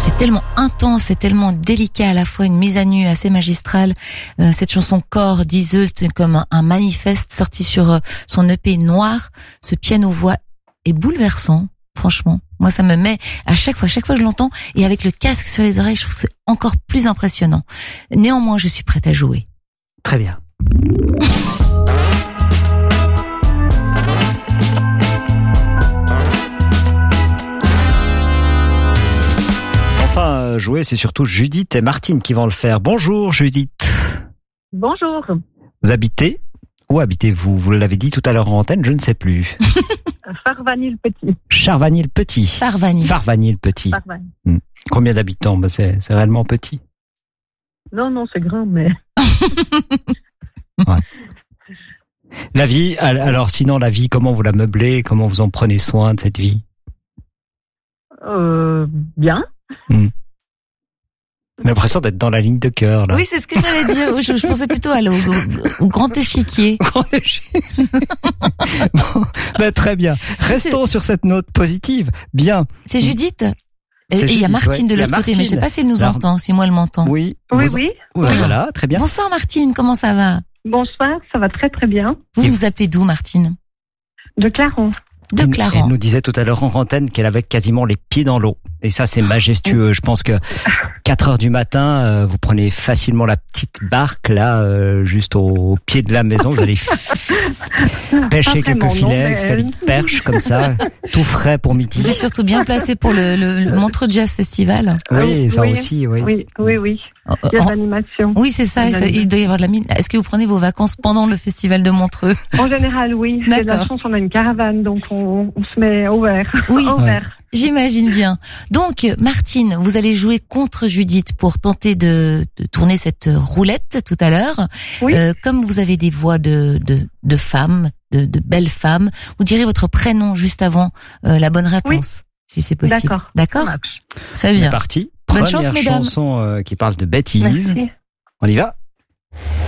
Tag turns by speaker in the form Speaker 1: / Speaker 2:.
Speaker 1: c'est tellement intense, c'est tellement délicat, à la fois une mise à nu assez magistrale. Cette chanson Corps d'Iseult, comme un manifeste sorti sur son EP Noir. Ce piano-voix est bouleversant, franchement. Moi, ça me met à chaque fois je l'entends, et avec le casque sur les oreilles, je trouve que c'est encore plus impressionnant. Néanmoins, je suis prête à jouer.
Speaker 2: Très bien. Enfin, jouer, c'est surtout Judith et Martine qui vont le faire. Bonjour Judith.
Speaker 3: Bonjour.
Speaker 2: Vous habitez? Où habitez-vous? Vous l'avez dit tout à l'heure en antenne, je ne sais plus.
Speaker 3: Farvagny-le-Petit.
Speaker 2: Charvagny-le-Petit.
Speaker 1: Farvagny.
Speaker 2: Farvagny-le-Petit. Combien d'habitants? C'est réellement petit.
Speaker 3: Non, c'est grand, mais...
Speaker 2: Ouais. La vie, alors sinon la vie, comment vous la meublez? Comment vous en prenez soin de cette vie?
Speaker 3: Bien.
Speaker 2: J'ai l'impression d'être dans la ligne de cœur, là.
Speaker 1: Oui, c'est ce que j'allais dire. Je pensais plutôt aller au grand échiquier.
Speaker 2: Bon, ben, très bien. Restons sur cette note positive. Bien.
Speaker 1: C'est Judith. Et il y a Martine de l'autre côté, mais je sais pas si elle nous entend, si moi elle m'entend.
Speaker 2: Oui.
Speaker 3: Oui.
Speaker 2: Voilà, très bien.
Speaker 1: Bonsoir Martine, comment ça va?
Speaker 3: Bonsoir, ça va très très bien.
Speaker 1: Vous nous appelez d'où, Martine?
Speaker 3: De Clarens.
Speaker 1: De Clarens.
Speaker 2: Elle nous disait tout à l'heure en antenne qu'elle avait quasiment les pieds dans l'eau. Et ça, c'est majestueux. Je pense que 4 heures du matin, vous prenez facilement la petite barque, là, juste au pied de la maison. Vous allez pêcher quelques filets, faire une perche comme ça, tout frais pour midi.
Speaker 1: Vous êtes surtout bien placé pour le Montreux Jazz Festival.
Speaker 2: Oui, ça aussi, oui.
Speaker 3: Oui. Il y a de l'animation.
Speaker 1: Oui, c'est ça. Il doit y avoir de la mine. Est-ce que vous prenez vos vacances pendant le festival de Montreux?
Speaker 3: En général, oui. C'est de la chance, on a une caravane, donc on se met au vert.
Speaker 1: Oui,
Speaker 3: au vert.
Speaker 1: J'imagine bien. Donc, Martine, vous allez jouer contre Judith pour tenter de tourner cette roulette tout à l'heure.
Speaker 3: Oui.
Speaker 1: Comme vous avez des voix de femmes, de belles femmes, vous direz votre prénom juste avant la bonne réponse, si c'est possible. D'accord. Très bien.
Speaker 2: C'est parti.
Speaker 1: Bonne
Speaker 2: Première
Speaker 1: chance, mesdames.
Speaker 2: chanson qui parle de bêtises.
Speaker 3: Merci.
Speaker 2: On y va.